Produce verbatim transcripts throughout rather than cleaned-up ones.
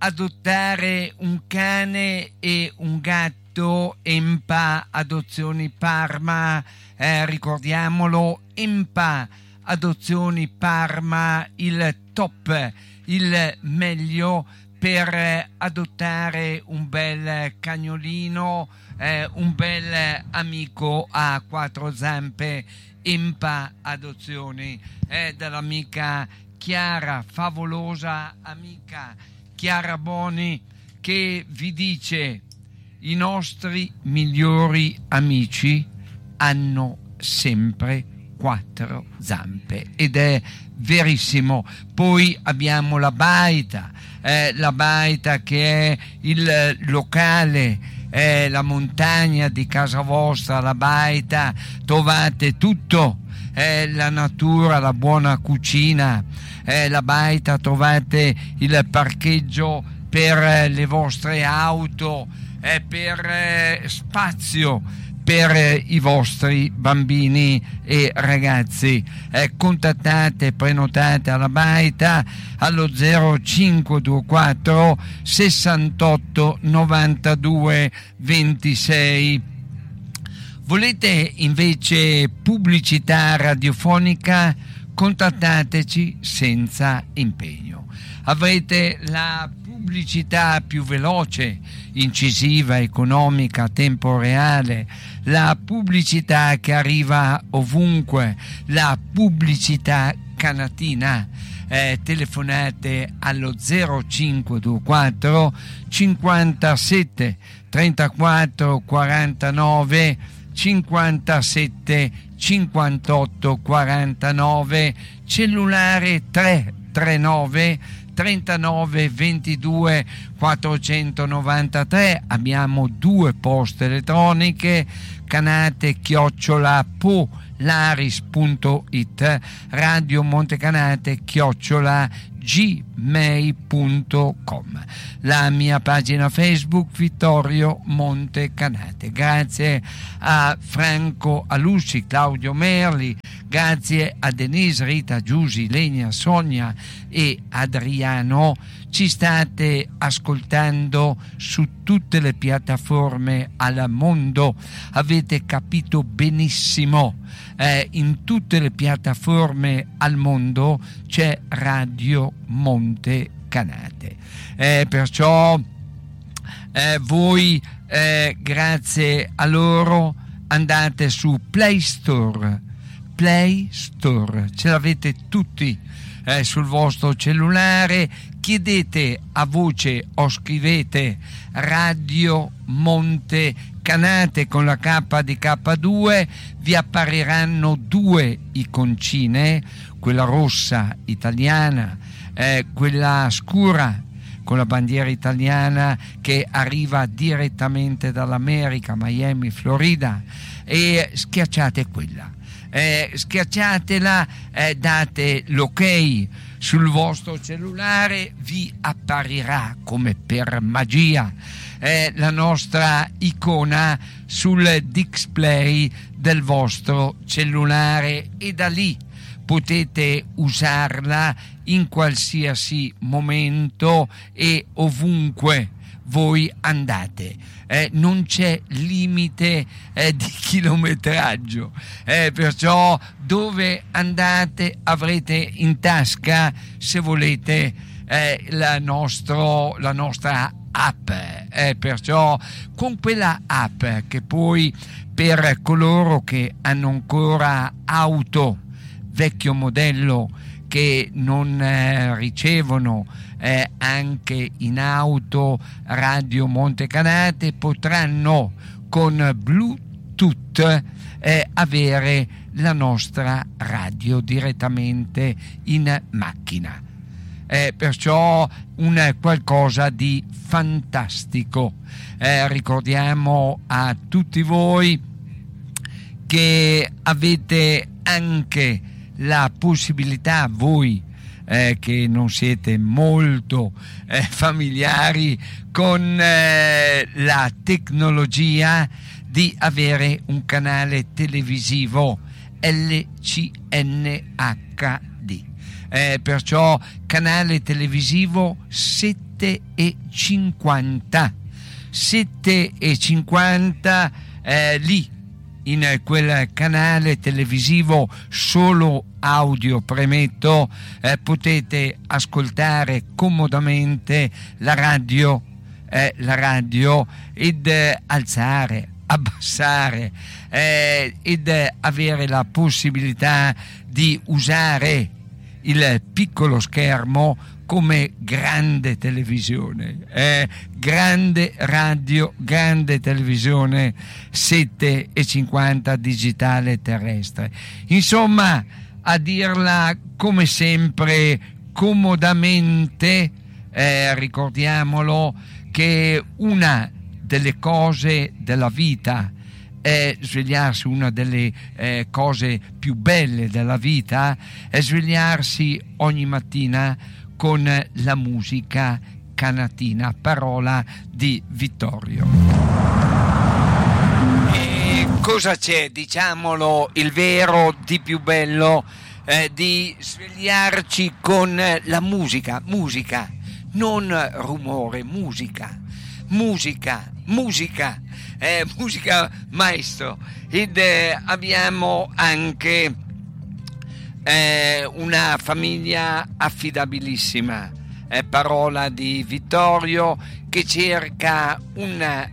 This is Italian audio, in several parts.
adottare un cane e un gatto, Empa Adozioni Parma, eh, ricordiamolo, Empa Adozioni Parma, il top, il meglio per adottare un bel cagnolino, eh, un bel amico a quattro zampe. Empa Adozioni, eh, dall'amica Chiara, favolosa amica Chiara Boni, che vi dice: i nostri migliori amici hanno sempre quattro zampe, ed è verissimo. Poi abbiamo la baita, eh, la baita che è il locale, è la montagna di casa vostra, la baita, trovate tutto, è la natura, la buona cucina, è la baita, trovate il parcheggio per le vostre auto, è per eh, spazio per eh, i vostri bambini e ragazzi. Eh, contattate, prenotate alla baita allo zero cinque due quattro sessantotto novantadue ventisei. Volete invece pubblicità radiofonica? Contattateci senza impegno. Avrete la pubblicità più veloce, incisiva, economica, a tempo reale, la pubblicità che arriva ovunque, la pubblicità canatina. Eh, telefonate allo zero cinque due quattro cinquantasette trentaquattro quarantanove cinquantasette cinquantotto quarantanove, cellulare tre tre nove trentanove ventidue quattrocentonovantatré. Abbiamo due poste elettroniche, canate chiocciola polaris punto it, Radio Montecanate chiocciola gmail punto com, la mia pagina Facebook Vittorio Montecanate. Grazie a Franco Alusci, Claudio Merli, grazie a Denise, Rita, Giusy, Lenia, Sonia e Adriano. Ci state ascoltando su tutte le piattaforme al mondo, avete capito benissimo, eh, in tutte le piattaforme al mondo c'è Radio Montecanate, eh, perciò eh, voi eh, grazie a loro andate su Play Store, Play Store, ce l'avete tutti eh, sul vostro cellulare, chiedete a voce o scrivete Radio Montecanate con la K di K due, vi appariranno due iconcine, quella rossa italiana, eh, quella scura con la bandiera italiana che arriva direttamente dall'America, Miami, Florida, e schiacciate quella, eh, schiacciatela, eh, date l'ok sul vostro cellulare, vi apparirà come per magia eh, la nostra icona sul display del vostro cellulare, e da lì potete usarla in qualsiasi momento e ovunque voi andate. Eh, non c'è limite eh, di chilometraggio, eh, perciò dove andate avrete in tasca, se volete, eh, la, nostro, la nostra app, eh, perciò con quella app che poi per coloro che hanno ancora auto vecchio modello, che non eh, ricevono eh, anche in auto Radio Montecanate, potranno con Bluetooth eh, avere la nostra radio direttamente in macchina. Eh, perciò un qualcosa di fantastico. Eh, ricordiamo a tutti voi che avete anche la possibilità, voi eh, che non siete molto eh, familiari con eh, la tecnologia, di avere un canale televisivo L C N H D, eh, perciò canale televisivo settimanale sette e cinquanta sette e cinquanta eh, lì in quel canale televisivo solo audio, premetto, eh, potete ascoltare comodamente la radio eh, la radio ed eh, alzare, abbassare eh, ed eh, avere la possibilità di usare il piccolo schermo come grande televisione, eh, grande radio, grande televisione sette e cinquanta digitale terrestre. Insomma, a dirla come sempre, comodamente, eh, ricordiamolo che una delle cose della vita è svegliarsi, una delle eh, cose più belle della vita è svegliarsi ogni mattina con la musica canatina, parola di Vittorio. E cosa c'è, diciamolo, il vero di più bello eh, di svegliarci con la musica, musica, non rumore, musica, musica, musica, eh, musica maestro. Ed eh, abbiamo anche eh, una famiglia affidabilissima, eh, parola di Vittorio, che cerca un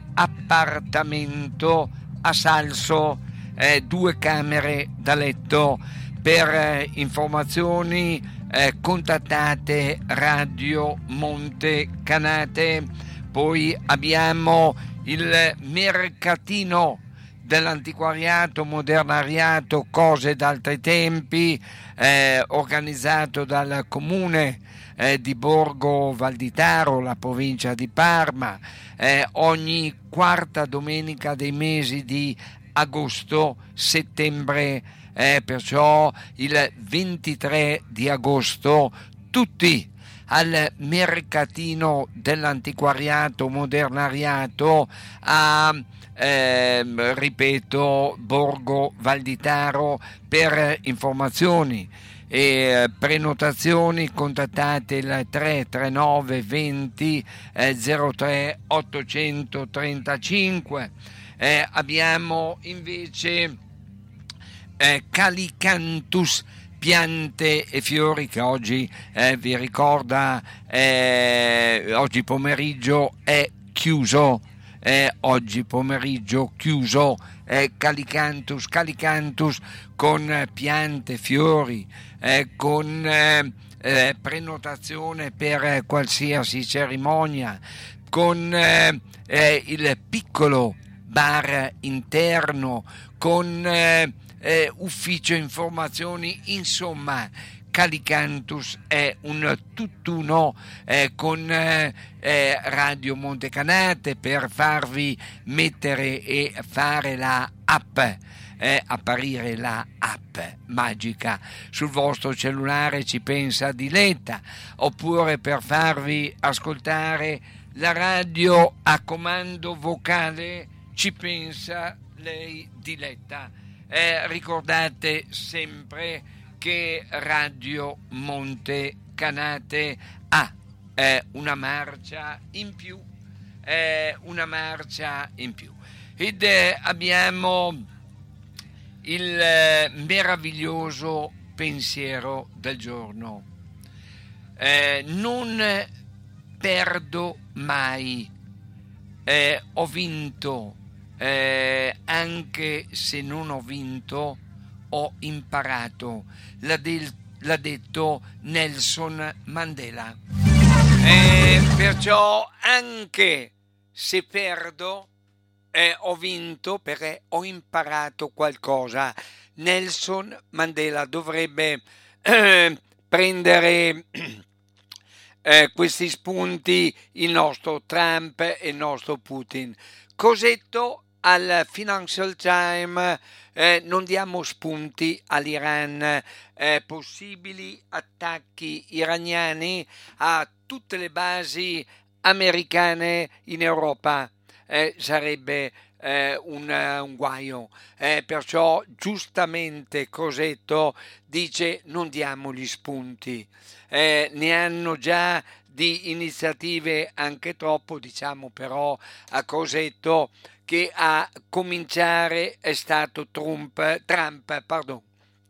appartamento a Salso, eh, due camere da letto. Per eh, informazioni eh, contattate Radio Monte Canate. Poi abbiamo il mercatino dell'antiquariato, modernariato, cose d'altri tempi, eh, organizzato dal comune eh, di Borgo Valditaro, la provincia di Parma, eh, ogni quarta domenica dei mesi di agosto, settembre, eh, perciò il ventitré di agosto, tutti al mercatino dell'antiquariato modernariato a eh, ripeto Borgo Valditaro. Per informazioni e prenotazioni contattate il tre tre nove venti zero tre ottocentotrentacinque. Eh, abbiamo invece eh, Calicanthus, piante e fiori, che oggi eh, vi ricorda eh, oggi pomeriggio è chiuso, eh, oggi pomeriggio chiuso, eh, Calicanthus, Calicanthus con eh, piante, fiori, eh, con eh, eh, prenotazione per eh, qualsiasi cerimonia, con eh, eh, il piccolo bar interno, con eh, Eh, ufficio informazioni, insomma Calicanthus è un tutt'uno eh, con eh, eh, Radio Monte Canate per farvi mettere e fare la app, eh, apparire la app magica sul vostro cellulare, ci pensa Diletta, oppure per farvi ascoltare la radio a comando vocale, ci pensa lei Diletta. Eh, ricordate sempre che Radio Monte Canate ha eh, una marcia in più, eh, una marcia in più. Ed eh, abbiamo il eh, meraviglioso pensiero del giorno. Eh, non perdo mai, eh, ho vinto. Eh, anche se non ho vinto, ho imparato, l'ha, del, l'ha detto Nelson Mandela. Eh, perciò anche se perdo, eh, ho vinto perché ho imparato qualcosa. Nelson Mandela dovrebbe eh, prendere eh, questi spunti il nostro Trump e il nostro Putin. Cosetto al Financial Times, eh, non diamo spunti all'Iran, eh, possibili attacchi iraniani a tutte le basi americane in Europa. eh, sarebbe eh, un, un guaio. Eh, perciò giustamente Crosetto dice non diamo gli spunti, eh, ne hanno già di iniziative anche troppo, diciamo però a Crosetto che a cominciare è stato Trump, Trump, pardon.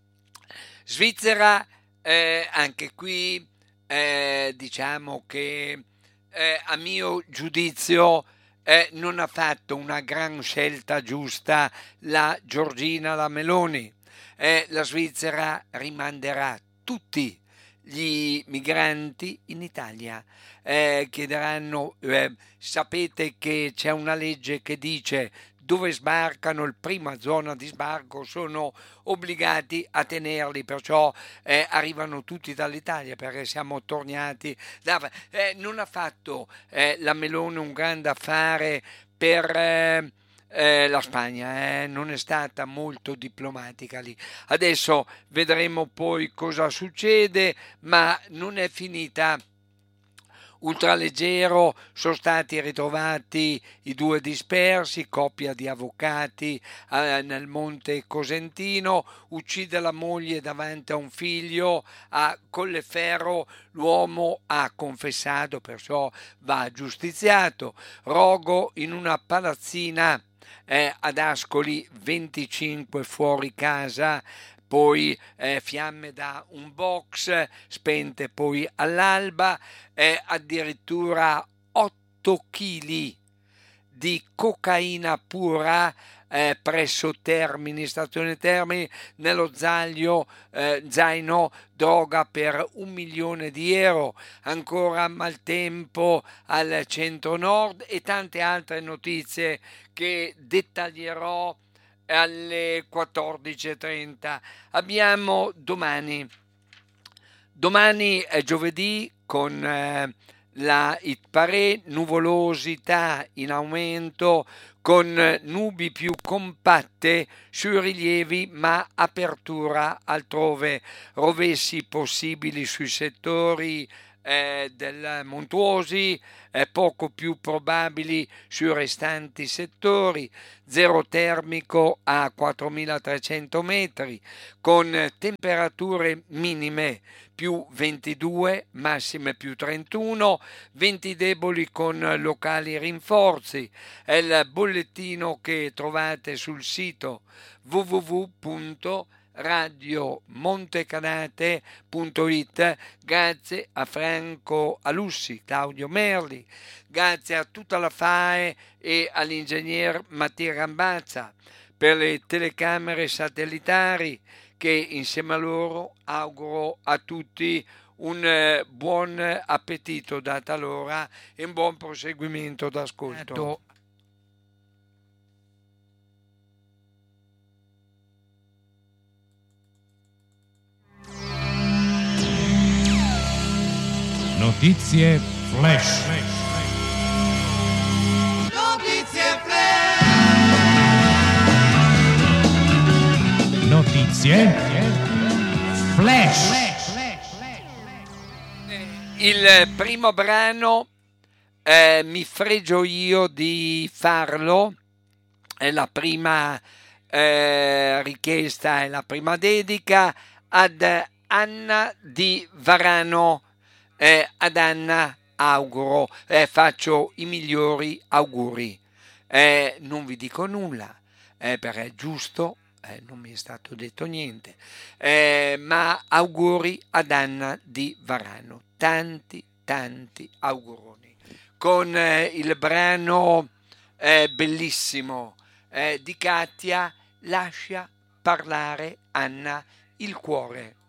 Svizzera, eh, anche qui eh, diciamo che eh, a mio giudizio eh, non ha fatto una gran scelta giusta la Giorgina la Meloni. Eh, la Svizzera rimanderà tutti gli migranti in Italia. Eh, chiederanno, eh, sapete che c'è una legge che dice dove sbarcano, il prima zona di sbarco, sono obbligati a tenerli, perciò eh, arrivano tutti dall'Italia perché siamo tornati. Da, eh, non ha fatto eh, la Meloni un grande affare per eh, eh, la Spagna, eh, non è stata molto diplomatica lì. Adesso vedremo poi cosa succede, ma non è finita. Ultraleggero, sono stati ritrovati i due dispersi, coppia di avvocati eh, nel Monte Cosentino, uccide la moglie davanti a un figlio a Colleferro, l'uomo ha confessato, perciò va giustiziato. Rogo in una palazzina eh, ad Ascoli, venticinque fuori casa, poi eh, fiamme da un box spente poi all'alba, eh, addirittura otto chili di cocaina pura eh, presso Termini, stazione Termini, nello zaglio, eh, zaino, droga per un milione di euro, ancora maltempo al centro-nord e tante altre notizie che dettaglierò alle quattordici e trenta. Abbiamo domani, domani è giovedì con eh, la hit parade, nuvolosità in aumento con nubi più compatte sui rilievi ma apertura altrove, rovesci possibili sui settori eh, del montuosi, eh, poco più probabili sui restanti settori, zero termico a quattromilatrecento metri, con temperature minime più ventidue, massime più trentuno, venti deboli con locali rinforzi. È il bollettino che trovate sul sito w w w punto radio montecanate punto it. Grazie a Franco Alussi, Claudio Merli, grazie a tutta la F A E e all'ingegner Mattia Gambazza per le telecamere satellitari, che insieme a loro auguro a tutti un eh, buon appetito data l'ora e un buon proseguimento d'ascolto. Notizie flash. Notizie flash. Notizie flash. Il primo brano eh, mi fregio io di farlo, è la prima eh, richiesta, è la prima dedica ad Anna di Varano. Eh, ad Anna auguro, eh, faccio i migliori auguri. Eh, non vi dico nulla, eh, perché è giusto, eh, non mi è stato detto niente, eh, ma auguri ad Anna di Varano, tanti tanti auguroni, con eh, il brano eh, bellissimo eh, di Katia, Lascia parlare Anna il cuore.